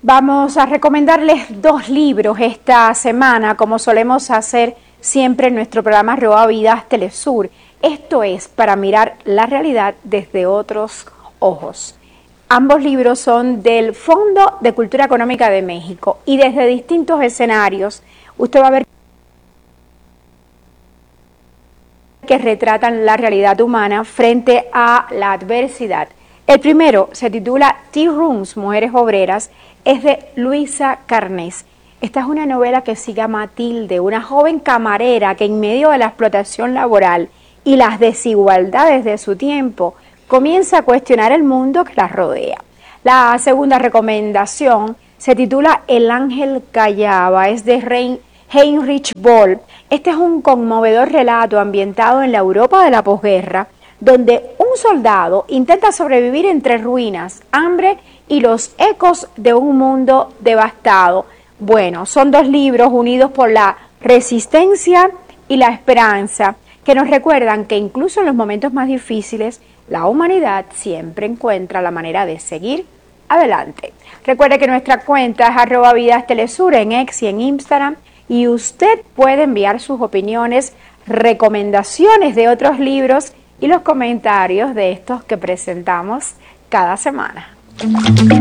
Vamos a recomendarles 2 libros esta semana, como solemos hacer siempre en nuestro programa Roa Vidas Telesur. Esto es para mirar la realidad desde otros ojos. Ambos libros son del Fondo de Cultura Económica de México y desde distintos escenarios usted va a ver que retratan la realidad humana frente a la adversidad. El primero se titula Tea Rooms, Mujeres Obreras, es de Luisa Carnés. Esta es una novela que sigue a Matilde, una joven camarera que en medio de la explotación laboral y las desigualdades de su tiempo comienza a cuestionar el mundo que la rodea. La segunda recomendación se titula El Ángel Callaba, es de Heinrich Böll. Este es un conmovedor relato ambientado en la Europa de la posguerra, donde un soldado intenta sobrevivir entre ruinas, hambre y los ecos de un mundo devastado. Bueno, son 2 libros unidos por la resistencia y la esperanza, que nos recuerdan que incluso en los momentos más difíciles, la humanidad siempre encuentra la manera de seguir adelante. Recuerde que nuestra cuenta es @vidastelesur en X y en Instagram, y usted puede enviar sus opiniones, recomendaciones de otros libros y los comentarios de estos que presentamos cada semana.